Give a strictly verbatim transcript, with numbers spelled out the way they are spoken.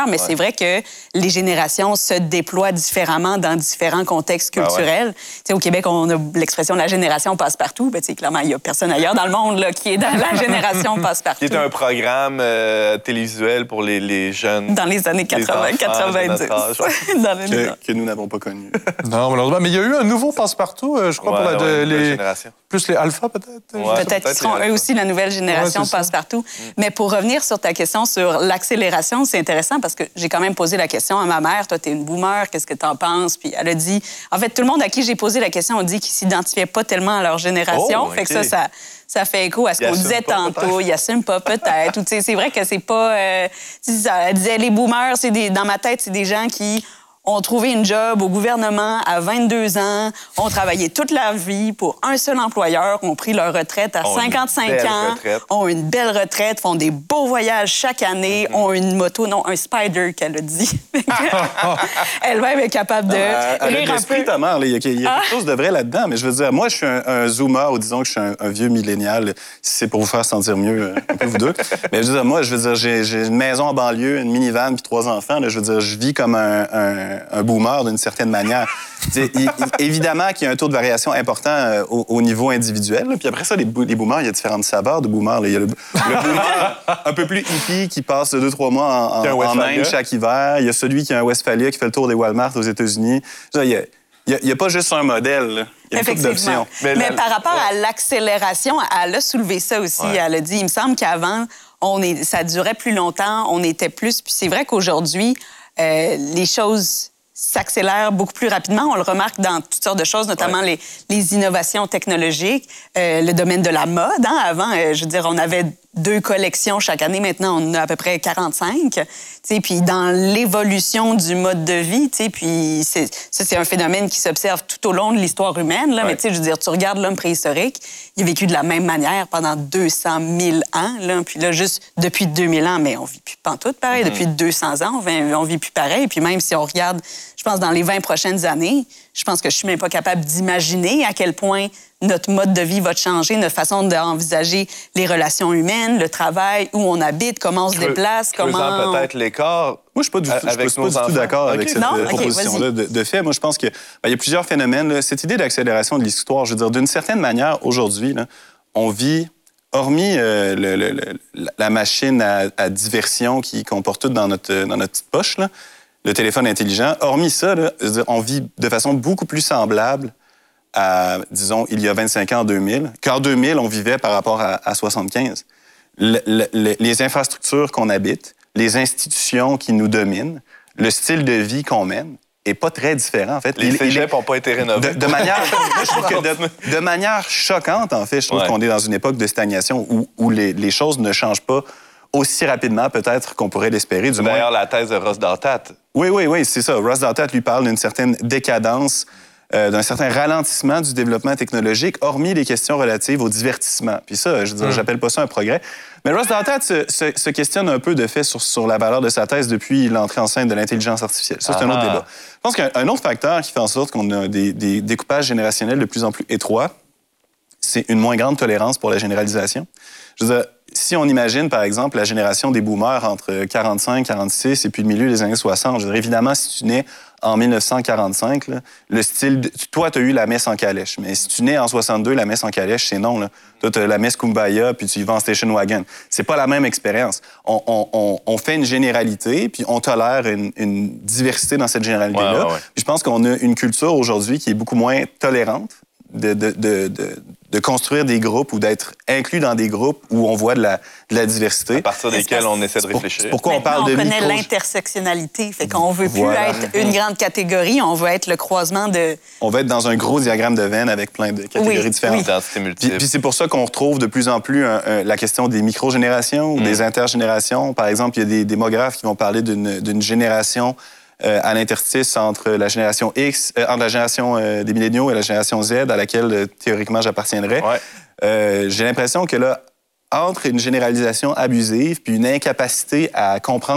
mais ouais. c'est vrai que les générations se déploient différemment dans différents contextes culturels. Ah ouais. Au Québec, on a l'expression « la génération passe-partout ». Ben, clairement, il n'y a personne ailleurs dans le monde là, qui est dans la génération passe-partout. Qui est un programme euh, télévisuel pour les, les jeunes. Dans les années quatre-vingts, quatre-vingt-dix. Dans les... que, que nous n'avons pas connu. Non, malheureusement. Mais il y a eu un nouveau passe-partout, euh, je crois, ouais, pour la, ouais, de, les... Plus les alphas, peut-être? Ouais, peut-être qu'ils seront eux aussi la nouvelle génération ouais, passe-partout. Mm. Mais pour revenir sur ta question sur l'accélération, c'est intéressant parce que j'ai quand même posé la question à ma mère. Toi, t'es une boomer, qu'est-ce que t'en penses? Puis elle a dit... En fait, tout le monde à qui j'ai posé la question a dit qu'ils s'identifiaient pas tellement à leur génération. Oh, fait okay. que ça, ça, ça fait écho à ce qu'on disait tantôt. Ils assument pas, peut-être. C'est vrai que c'est pas... Euh, ça disait, les boomers, c'est des, dans ma tête, c'est des gens qui... ont trouvé une job au gouvernement à vingt-deux ans, ont travaillé toute leur vie pour un seul employeur, ont pris leur retraite à ont cinquante-cinq ans, retraite. ont une belle retraite, font des beaux voyages chaque année, mm-hmm. ont une moto, non, un Spider qu'elle a dit. Elle-même est capable de euh, rire elle a un peu. Ta mère, il y a, il y a quelque ah. chose de vrai là-dedans, mais je veux dire, moi, je suis un, un zoomer, ou disons que je suis un, un vieux millénial, si c'est pour vous faire sentir mieux, un peu vous deux. Mais je veux dire, moi, je veux dire, j'ai, j'ai une maison en banlieue, une minivan, puis trois enfants. Là, je veux dire, je vis comme un, un un boomer d'une certaine manière. il, il, évidemment qu'il y a un taux de variation important euh, au, au niveau individuel. Là. Puis après ça, les, les boomers, il y a différentes saveurs de boomers. Là. Il y a le, le boomer un peu plus hippie qui passe deux, trois mois en, en, en Inde chaque hiver. Il y a celui qui a un Westphalia qui fait le tour des Walmart aux États-Unis. Il y a, il n'y a, a pas juste un modèle. Là. Il y a une couple d'options. Mais, Mais par rapport ouais. à l'accélération, elle a soulevé ça aussi. Ouais. Elle a dit, il me semble qu'avant, on est, ça durait plus longtemps, on était plus... Puis c'est vrai qu'aujourd'hui, euh, les choses... s'accélère beaucoup plus rapidement. On le remarque dans toutes sortes de choses, notamment ouais. les, les innovations technologiques, euh, le domaine de la mode. Hein? Avant, euh, je veux dire, on avait deux collections chaque année. Maintenant, on en a à peu près quarante-cinq. Puis dans l'évolution du mode de vie, puis c'est, ça, c'est un phénomène qui s'observe tout au long de l'histoire humaine. Là. Ouais. Mais je veux dire, tu regardes l'homme préhistorique, il a vécu de la même manière pendant deux cent mille ans. Là. Puis là, juste depuis deux mille ans, mais on vit plus pantoute pareil. Mm-hmm. Depuis deux cents ans, on vit, on vit plus pareil. Puis même si on regarde, je pense, dans les vingt prochaines années, je pense que je suis même pas capable d'imaginer à quel point notre mode de vie va changer, notre façon d'envisager les relations humaines, le travail, où on habite, comment on se Creux, déplace, comment... peut-être l'écart. Moi, je suis pas du, avec je suis pas du tout d'accord okay. avec cette non? proposition-là okay, de, de fait. Moi, je pense qu'il ben, y a plusieurs phénomènes. Là. Cette idée d'accélération de l'histoire, je veux dire, d'une certaine manière, aujourd'hui, là, on vit... Hormis euh, le, le, le, la machine à, à diversion qui, qu'on porte toute dans notre, dans notre petite poche, là, le téléphone intelligent, hormis ça, là, on vit de façon beaucoup plus semblable à, disons, il y a vingt-cinq ans, en deux mille, qu'en deux mille, on vivait par rapport à, à soixante-quinze. Le, le, les infrastructures qu'on habite, les institutions qui nous dominent, le style de vie qu'on mène, est pas très différent, en fait. Les cégeps n'ont pas été rénovés. De, de, manière, moi, je trouve que de, de manière choquante, en fait, je trouve ouais. qu'on est dans une époque de stagnation où, où les, les choses ne changent pas aussi rapidement, peut-être, qu'on pourrait l'espérer. Du D'ailleurs, moins... la thèse de Ross Douthat. Oui, oui, oui, c'est ça. Ross Douthat lui parle d'une certaine décadence, euh, d'un certain ralentissement du développement technologique, hormis les questions relatives au divertissement. Puis ça, je veux dire, mmh. j'appelle pas ça un progrès. Mais Ross Douthat se, se, se questionne un peu, de fait, sur, sur la valeur de sa thèse depuis l'entrée en scène de l'intelligence artificielle. Ça, c'est ah. un autre débat. Je pense qu'un autre facteur qui fait en sorte qu'on a des, des découpages générationnels de plus en plus étroits, c'est une moins grande tolérance pour la généralisation. Je veux dire, si on imagine, par exemple, la génération des boomers entre quarante-cinq, quarante-six et puis le milieu des années soixante, je veux dire, évidemment, si tu nais en mille neuf cent quarante-cinq, là, le style... De... Toi, tu as eu la messe en calèche, mais si tu nais en soixante-deux, la messe en calèche, c'est non. Là. Toi, tu as la messe Kumbaya, puis tu y vas en station wagon. C'est pas la même expérience. On, on, on, on fait une généralité, puis on tolère une, une diversité dans cette généralité-là. Ouais, ouais, ouais. Puis je pense qu'on a une culture aujourd'hui qui est beaucoup moins tolérante de, de, de, de, de construire des groupes ou d'être inclus dans des groupes où on voit de la, de la diversité. À partir desquels on essaie de réfléchir. C'est pourquoi on parle de micro... on connaît l'intersectionnalité. Fait qu'on veut plus voilà. être une grande catégorie, on veut être le croisement de... On veut être dans un gros diagramme de Venn avec plein de catégories oui, différentes. Oui. Puis, puis c'est pour ça qu'on retrouve de plus en plus un, un, la question des micro-générations ou mm. des intergénérations. Par exemple, il y a des démographes qui vont parler d'une, d'une génération Euh, à l'interstice entre la génération X, euh, entre la génération euh, des milléniaux et la génération Z, à laquelle, euh, théoriquement, j'appartiendrais. Ouais. Euh, j'ai l'impression que là, entre une généralisation abusive puis une incapacité à comprendre